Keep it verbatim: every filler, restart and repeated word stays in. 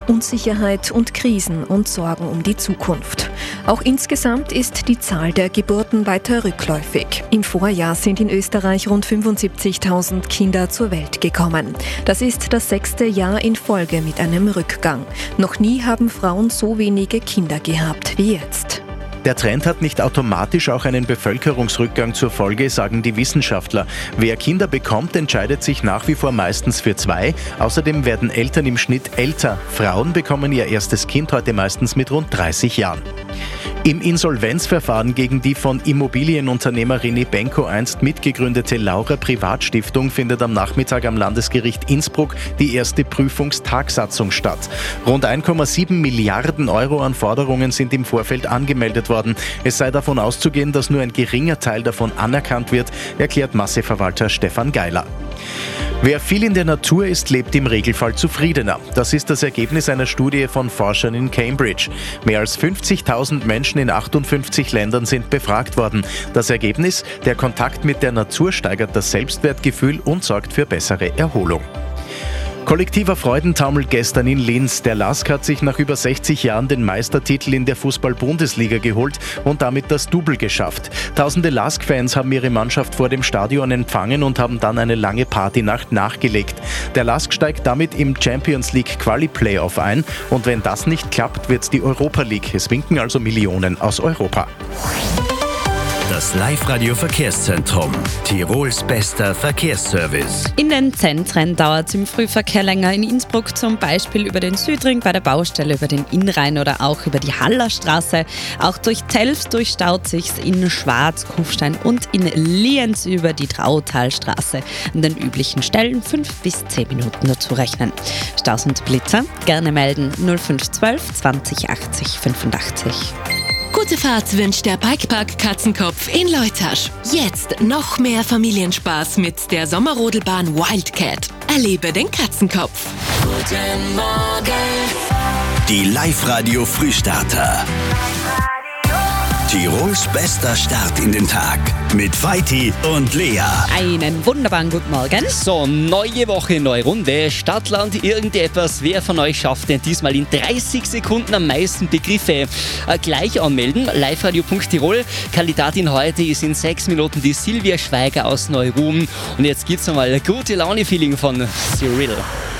Unsicherheit und Krisen und Sorgen um die Zukunft. Auch insgesamt ist die Zahl der Geburten weiter rückläufig. Im Vorjahr sind in Österreich rund fünfundsiebzigtausend Kinder zur Welt gekommen. Das ist das sechste Jahr in Folge mit einem Rückgang. Noch nie haben Frauen so wenige Kinder gehabt wie jetzt. Der Trend hat nicht automatisch auch einen Bevölkerungsrückgang zur Folge, sagen die Wissenschaftler. Wer Kinder bekommt, entscheidet sich nach wie vor meistens für zwei. Außerdem werden Eltern im Schnitt älter. Frauen bekommen ihr erstes Kind heute meistens mit rund dreißig Jahren. Im Insolvenzverfahren gegen die von Immobilienunternehmer René Benko einst mitgegründete Laura Privatstiftung findet am Nachmittag am Landesgericht Innsbruck die erste Prüfungstagsatzung statt. Rund eins Komma sieben Milliarden Euro an Forderungen sind im Vorfeld angemeldet worden. Es sei davon auszugehen, dass nur ein geringer Teil davon anerkannt wird, erklärt Masseverwalter Stefan Geiler. Wer viel in der Natur ist, lebt im Regelfall zufriedener. Das ist das Ergebnis einer Studie von Forschern in Cambridge. Mehr als fünfzigtausend Menschen in achtundfünfzig Ländern sind befragt worden. Das Ergebnis: Der Kontakt mit der Natur steigert das Selbstwertgefühl und sorgt für bessere Erholung. Kollektiver Freudentaumel gestern in Linz. Der Lask hat sich nach über sechzig Jahren den Meistertitel in der Fußball-Bundesliga geholt und damit das Double geschafft. Tausende Lask-Fans haben ihre Mannschaft vor dem Stadion empfangen und haben dann eine lange Partynacht nachgelegt. Der Lask steigt damit im Champions League Quali-Playoff ein und wenn das nicht klappt, wird's die Europa League. Es winken also Millionen aus Europa. Das Live-Radio-Verkehrszentrum. Tirols bester Verkehrsservice. In den Zentren dauert es im Frühverkehr länger. In Innsbruck zum Beispiel über den Südring bei der Baustelle, über den Innrhein oder auch über die Hallerstraße. Auch durch Telfs durchstaut sich's in Schwarz, Kufstein und in Lienz über die Trautalstraße. An den üblichen Stellen fünf bis zehn Minuten dazu rechnen. Staus und Blitzer gerne melden null fünf eins zwei zwanzig achtzig fünfundachtzig. Gute Fahrt wünscht der Bikepark Katzenkopf in Leutasch. Jetzt noch mehr Familienspaß mit der Sommerrodelbahn Wildcat. Erlebe den Katzenkopf. Guten Morgen. Die Live-Radio Frühstarter. Tirols bester Start in den Tag mit Vaiti und Lea. Einen wunderbaren guten Morgen. So, neue Woche, neue Runde. Stadtland, irgendetwas. Wer von euch schafft denn diesmal in dreißig Sekunden am meisten Begriffe? Äh, gleich anmelden, liveradio punkt tirol. Kandidatin heute ist in sechs Minuten die Silvia Schweiger aus Neuruhm. Und jetzt gibt's nochmal gute Laune-Feeling von Cyril.